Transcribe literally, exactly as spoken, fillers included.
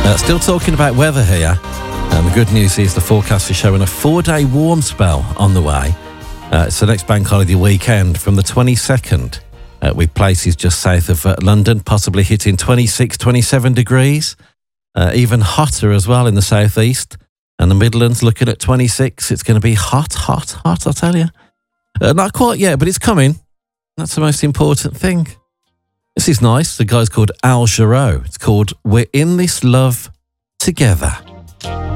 Uh, still talking about weather here. And the good news is the forecast is showing a four-day warm spell on the way. Uh, it's the next bank holiday weekend from the twenty-second, uh, with places just south of uh, London, possibly hitting twenty-six, twenty-seven degrees. Uh, even hotter as well in the southeast. And the Midlands looking at twenty-six. It's going to be hot, hot, hot, I'll tell you. Uh, not quite yet, but it's coming. That's the most important thing. This is nice. The guy's called Al Jarreau. It's called We're in This Love Together.